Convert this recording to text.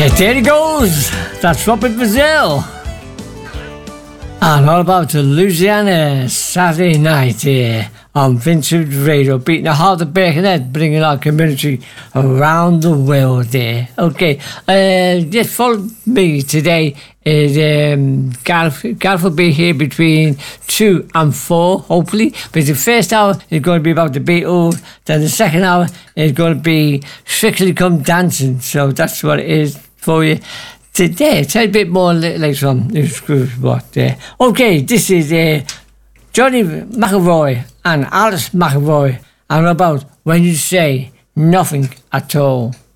There he goes. That's Robert Brazil. And all about Louisiana Saturday night here on Vincent Radio, beating the heart of Birkenhead, bringing our community around the world there. Okay, just follow me today. Gareth will be here between 2 and 4, hopefully. But the first hour is going to be about the Beatles. Then the second hour is going to be Strictly Come Dancing. So that's what it is for you today. Tell you a bit more later on. Okay, this is Johnny McElroy and Alice McElroy, and about When You Say Nothing at All.